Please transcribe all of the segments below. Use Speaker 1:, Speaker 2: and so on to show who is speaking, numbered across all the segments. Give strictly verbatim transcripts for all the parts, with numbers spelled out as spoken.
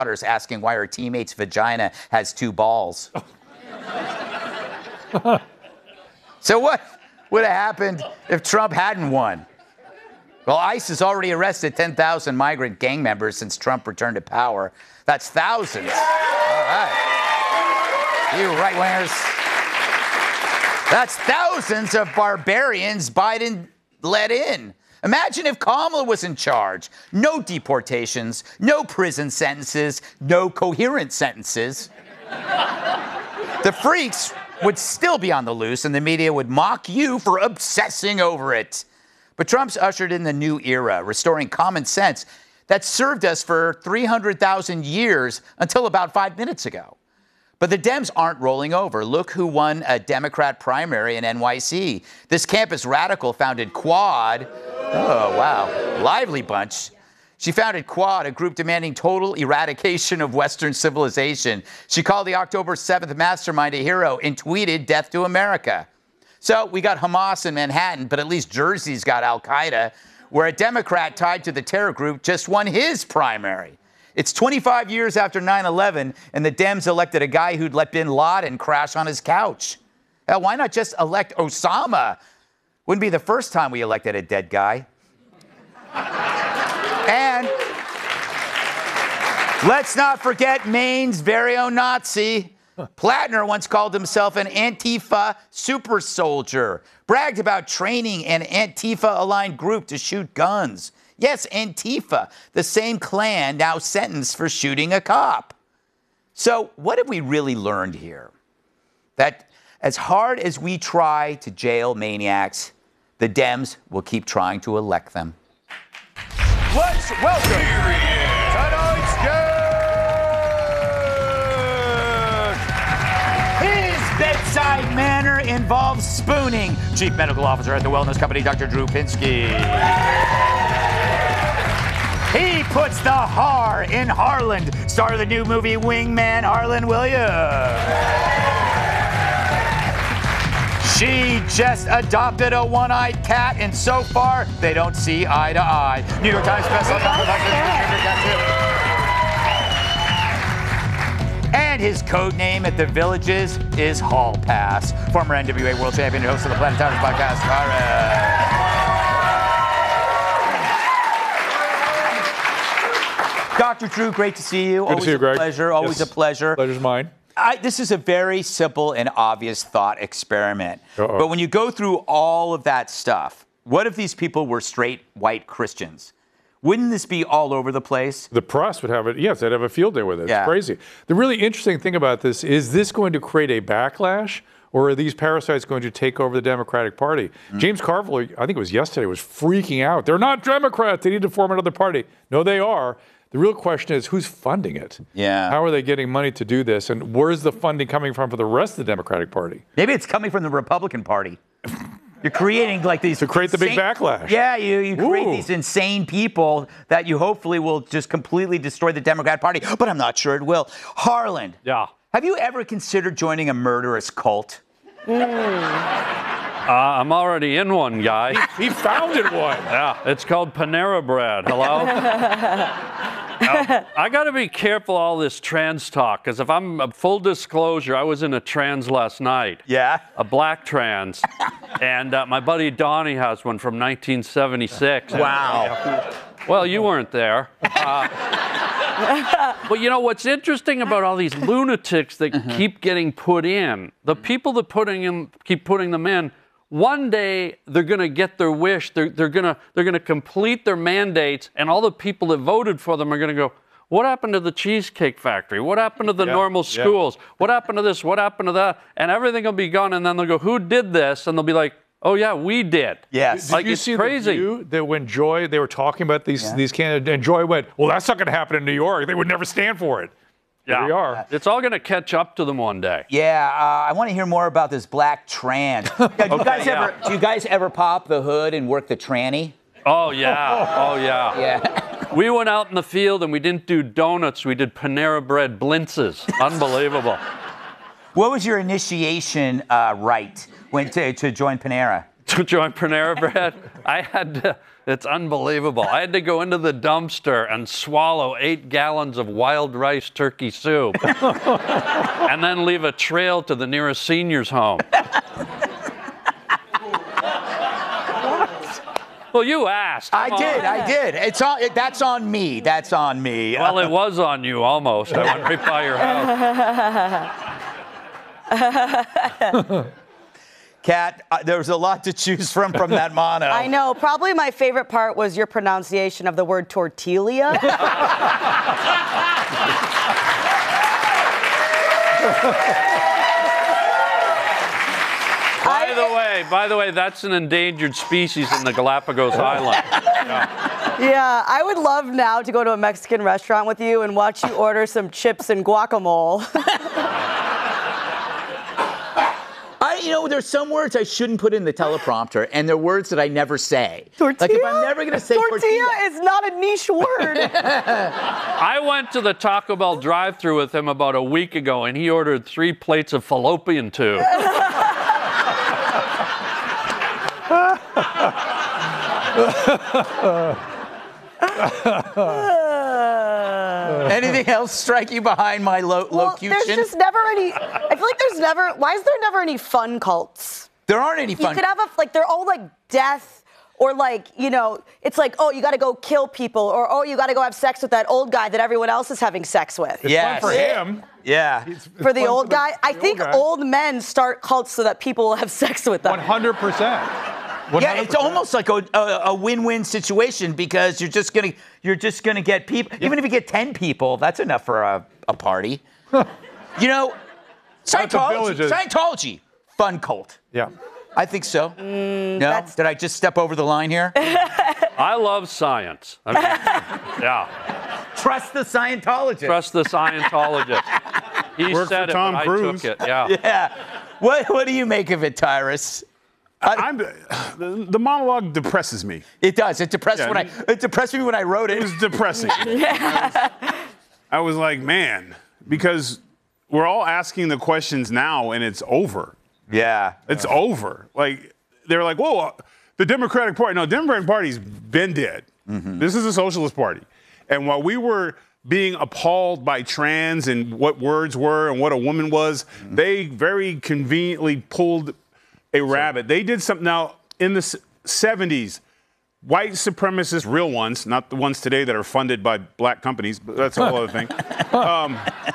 Speaker 1: asking why her teammate's vagina has two balls. So what would have happened if Trump hadn't won? Well, ICE has already arrested ten thousand migrant gang members since Trump returned to power. That's thousands. All right. You right-wingers. That's thousands of barbarians Biden let in. Imagine if Kamala was in charge. No deportations, no prison sentences, no coherent sentences. The freaks would still be on the loose, and the media would mock you for obsessing over it. But Trump's ushered in the new era, restoring common sense that served us for three hundred thousand years until about five minutes ago. But the Dems aren't rolling over. Look who won a Democrat primary in N Y C. This campus radical founded Quad. Oh, wow. Lively bunch. She founded Quad, a group demanding total eradication of Western civilization. She called the October seventh mastermind a hero and tweeted death to America. So we got Hamas in Manhattan, but at least Jersey's got Al-Qaeda, where a Democrat tied to the terror group just won his primary. It's twenty-five years after nine eleven, and the Dems elected a guy who'd let bin Laden crash on his couch. Hell, why not just elect Osama? Wouldn't be the first time we elected a dead guy. And let's not forget Maine's very own Nazi. Plattner once called himself an Antifa super soldier, bragged about training an Antifa-aligned group to shoot guns. Yes, Antifa, the same clan now sentenced for shooting a cop. So what have we really learned here? That as hard as we try to jail maniacs, the Dems will keep trying to elect them. Let's welcome tonight's guest. His bedside manner involves spooning. Chief Medical Officer at the wellness company, Doctor Drew Pinsky. He puts the har in Harland. Star of the new movie Wingman, Harland Williams. She just adopted a one-eyed cat, and so far, they don't see eye to eye. New York Times bestselling author. And his code name at the Villages is Hall Pass. Former N W A World Champion and host of the Planet Times podcast, Tara. Doctor Drew, great to see you.
Speaker 2: Good
Speaker 1: always
Speaker 2: to see you, Greg.
Speaker 1: A pleasure. Always
Speaker 2: yes.
Speaker 1: a pleasure.
Speaker 2: Pleasure's mine.
Speaker 1: I, this is a very simple and obvious thought experiment. Uh-oh. But when you go through all of that stuff, what if these people were straight white Christians? Wouldn't this be all over the place?
Speaker 2: The press would have it. Yes, they'd have a field day with it. It's
Speaker 1: yeah.
Speaker 2: crazy. The really interesting thing about this is this going to create a backlash, or are these parasites going to take over the Democratic Party? Mm-hmm. James Carville, I think it was yesterday, was freaking out. They're not Democrats. They need to form another party. No, they are. The real question is, who's funding it?
Speaker 1: Yeah.
Speaker 2: How are they getting money to do this? And where's the funding coming from for the rest of the Democratic Party?
Speaker 1: Maybe it's coming from the Republican Party. You're creating like these...
Speaker 2: To create
Speaker 1: insane,
Speaker 2: the big backlash.
Speaker 1: Yeah, you, you create
Speaker 2: Ooh.
Speaker 1: these insane people that you hopefully will just completely destroy the Democrat Party. But I'm not sure it will. Harland.
Speaker 3: Yeah.
Speaker 1: Have you ever considered joining a murderous cult?
Speaker 3: Mm. Uh, I'm already in one, guy.
Speaker 2: He, he founded one.
Speaker 3: Yeah, it's called Panera Bread. Hello? Now, I got to be careful all this trans talk, because if I'm, uh, full disclosure, I was in a trans last night.
Speaker 1: Yeah?
Speaker 3: A black trans. And uh, my buddy Donnie has one from nineteen seventy-six.
Speaker 1: Wow.
Speaker 3: Well, you weren't there. Uh, but you know what's interesting about all these lunatics that mm-hmm. keep getting put in, the people that putting in, keep putting them in, one day they're going to get their wish. They're, they're going to they're going to complete their mandates, and all the people that voted for them are going to go, what happened to the Cheesecake Factory? What happened to the yeah, normal schools? Yeah. What happened to this? What happened to that? And everything will be gone, and then they'll go, who did this? And they'll be like, oh, yeah, we did.
Speaker 1: Yes.
Speaker 2: Did
Speaker 3: like,
Speaker 2: you
Speaker 3: it's
Speaker 2: see
Speaker 3: crazy.
Speaker 2: The view that when Joy, they were talking about these,
Speaker 1: yeah.
Speaker 2: these candidates, and Joy went, well, that's not going to happen in New York. They would never stand for it.
Speaker 3: Yeah.
Speaker 2: Here we are.
Speaker 3: It's all going to catch up to them one day.
Speaker 1: Yeah, uh, I want to hear more about this black trans. Yeah, do, you
Speaker 3: okay,
Speaker 1: guys
Speaker 3: yeah.
Speaker 1: ever, do you guys ever pop the hood and work the tranny?
Speaker 3: Oh, yeah. Oh, yeah.
Speaker 1: Yeah.
Speaker 3: We went out in the field and we didn't do donuts. We did Panera Bread blintzes. Unbelievable.
Speaker 1: What was your initiation uh, rite when to, to join Panera?
Speaker 3: To join Panera Bread, I had to, It's unbelievable. I had to go into the dumpster and swallow eight gallons of wild rice turkey soup and then leave a trail to the nearest senior's home. Well, you asked.
Speaker 1: I
Speaker 3: Come
Speaker 1: did,
Speaker 3: on.
Speaker 1: I did. It's on. It, that's on me. That's on me.
Speaker 3: Well, it was on you almost. I went right by your house.
Speaker 1: Kat, uh, there was a lot to choose from from that mono.
Speaker 4: I know. Probably my favorite part was your pronunciation of the word tortilla.
Speaker 3: By the way, by the way, that's an endangered species in the Galapagos Islands. Yeah.
Speaker 4: Yeah, I would love now to go to a Mexican restaurant with you and watch you order some chips and guacamole.
Speaker 1: I, you know, there's some words I shouldn't put in the teleprompter, and they're words that I never say.
Speaker 4: Tortilla?
Speaker 1: Like if I'm never going to say tortilla.
Speaker 4: Tortilla is not a niche word.
Speaker 3: I went to the Taco Bell drive-thru with him about a week ago, and he ordered three plates of fallopian tube.
Speaker 1: Anything else strike you behind my lo-
Speaker 4: Well,
Speaker 1: locution?
Speaker 4: there's just never any. I feel like there's never. Why is there never any fun cults?
Speaker 1: There aren't any fun.
Speaker 4: You could have a like. They're all like death, or like you know. It's like oh, you got to go kill people, or oh, you got to go have sex with that old guy that everyone else is having sex with.
Speaker 1: Yes.
Speaker 2: Fun for him.
Speaker 1: Yeah.
Speaker 2: It's- it's
Speaker 4: For the
Speaker 2: fun
Speaker 4: old guy, I
Speaker 2: the
Speaker 4: think
Speaker 2: guy.
Speaker 4: old men start cults so that people will have sex with them.
Speaker 2: one hundred percent.
Speaker 1: Yeah, it's almost like a, a, a win-win situation because you're just gonna you're just gonna get people. Even if you get ten people, that's enough for a, a party. You know, Scientology,
Speaker 2: villages.
Speaker 1: Scientology, fun cult.
Speaker 2: Yeah.
Speaker 1: I think so. no,
Speaker 4: that's-
Speaker 1: did I just step over the line here?
Speaker 3: I love science. I mean, yeah.
Speaker 1: Trust the Scientologist.
Speaker 3: Trust the Scientologist. He
Speaker 5: Worked
Speaker 3: said
Speaker 5: for
Speaker 3: it,
Speaker 5: Tom
Speaker 3: but
Speaker 5: Cruise.
Speaker 3: I took it. Yeah.
Speaker 1: Yeah. What What do you make of it, Tyrus?
Speaker 5: I'm, the, the monologue depresses me.
Speaker 1: It does. It depressed
Speaker 5: Yeah,
Speaker 1: when I. It depressed me when I wrote
Speaker 5: It
Speaker 1: it.
Speaker 5: was depressing. I, was, I was like, man, because we're all asking the questions now and it's over.
Speaker 1: Yeah.
Speaker 5: It's over. Like, they're like, whoa, uh, the Democratic Party. No, Democratic Party's been dead.
Speaker 1: Mm-hmm.
Speaker 5: This is a socialist party. And while we were being appalled by trans and what words were and what a woman was,
Speaker 1: Mm-hmm.
Speaker 5: they very conveniently pulled a rabbit. They did something. Now, in the s- seventies, white supremacists, real ones, not the ones today that are funded by black companies, but that's a whole other thing. Um,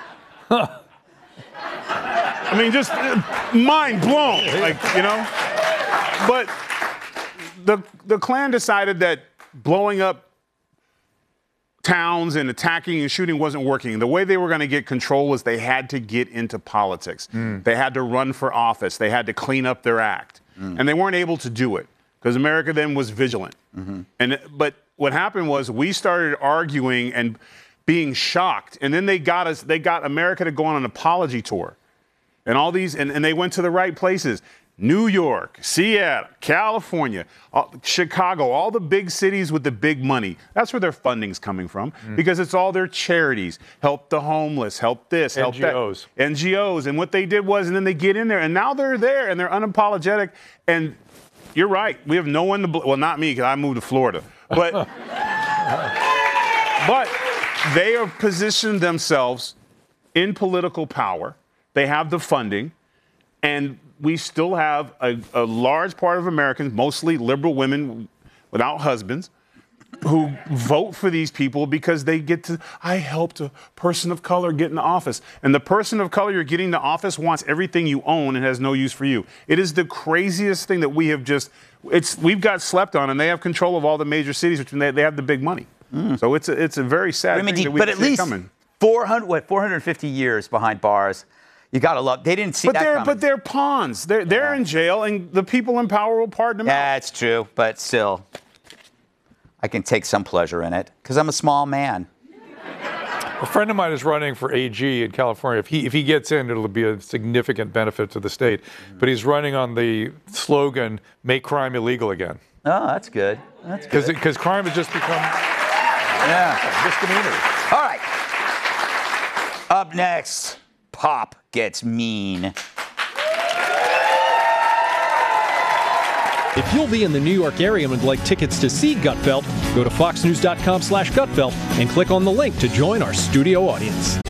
Speaker 5: I mean, just uh, mind blown, like, you know? But the, the Klan decided that blowing up towns and attacking and shooting wasn't working. The way they were going to get control was they had to get into politics. They had to run for office. They had to clean up their act. And they weren't able to do it because America then was vigilant. And but what happened was we started arguing and being shocked. And then they got us, they got America to go on an apology tour. And all these, and, and they went to the right places. New York, Seattle, California, uh, Chicago, all the big cities with the big money. That's where their funding's coming from because it's all their charities. Help the homeless, help this, help
Speaker 2: N G Os.
Speaker 5: that. N G Os. And what they did was, and then they get in there, and now they're there, and they're unapologetic. And you're right. We have no one to, bl- well, not me, because I moved to Florida. But, but they have positioned themselves in political power. They have the funding. And we still have a, a large part of Americans, mostly liberal women without husbands, who vote for these people because they get to, I helped a person of color get into office. And the person of color you're getting into office wants everything you own and has no use for you. It is the craziest thing that we have just, it's we've got slept on, and they have control of all the major cities, which they, they have the big money. Mm. So it's a, it's a very sad
Speaker 1: I mean,
Speaker 5: thing that we
Speaker 1: but
Speaker 5: see
Speaker 1: at least
Speaker 5: coming.
Speaker 1: four hundred, what, four hundred fifty years behind bars. You gotta love. They didn't see
Speaker 5: But
Speaker 1: that
Speaker 5: they're
Speaker 1: coming.
Speaker 5: but they're pawns. They're they're in jail, and the people in power will pardon them. out.
Speaker 1: That's true, but still, I can take some pleasure in it because I'm a small man.
Speaker 2: A friend of mine is running for A G in California. If he if he gets in, it'll be a significant benefit to the state. But he's running on the slogan "Make crime illegal again,"
Speaker 1: Oh, that's good. That's good.
Speaker 2: because because crime has just become
Speaker 1: Yeah.
Speaker 2: misdemeanors.
Speaker 1: All right. Up next, Pop Gets Mean.
Speaker 6: If you'll be in the New York area and would like tickets to see Gutfeld, go to fox news dot com slash Gutfeld and click on the link to join our studio audience.